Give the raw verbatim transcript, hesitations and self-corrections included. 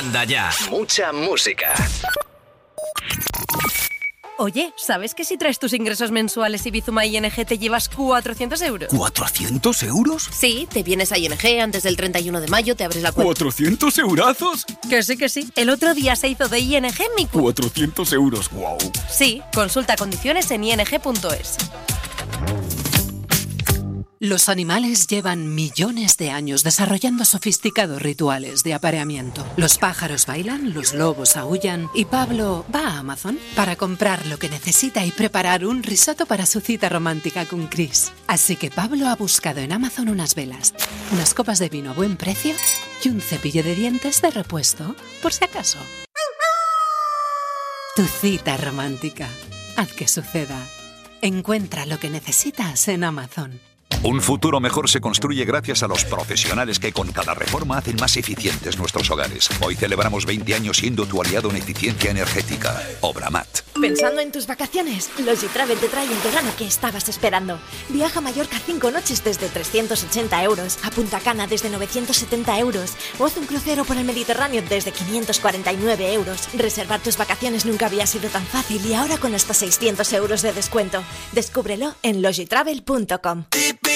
Anda ya. Mucha música. Oye, ¿sabes que si traes tus ingresos mensuales y Bizuma I N G te llevas cuatrocientos euros? ¿cuatrocientos euros? Sí, te vienes a I N G antes del treinta y uno de mayo, te abres la cuenta. ¿cuatrocientos eurazos? Que sí, que sí. El otro día se hizo de I N G mi cu... cuatrocientos euros, wow. Sí, consulta condiciones en i n g punto es. Los animales llevan millones de años desarrollando sofisticados rituales de apareamiento. Los pájaros bailan, los lobos aúllan y Pablo va a Amazon para comprar lo que necesita y preparar un risotto para su cita romántica con Chris. Así que Pablo ha buscado en Amazon unas velas, unas copas de vino a buen precio y un cepillo de dientes de repuesto, por si acaso. Tu cita romántica. Haz que suceda. Encuentra lo que necesitas en Amazon. Un futuro mejor se construye gracias a los profesionales que con cada reforma hacen más eficientes nuestros hogares. Hoy celebramos veinte años siendo tu aliado en eficiencia energética. Obramat. Pensando en tus vacaciones, Logitravel te trae el verano que estabas esperando. Viaja a Mallorca cinco noches desde trescientos ochenta euros, a Punta Cana desde novecientos setenta euros o haz un crucero por el Mediterráneo desde quinientos cuarenta y nueve euros. Reservar tus vacaciones nunca había sido tan fácil y ahora con hasta seiscientos euros de descuento. Descúbrelo en logitravel punto com.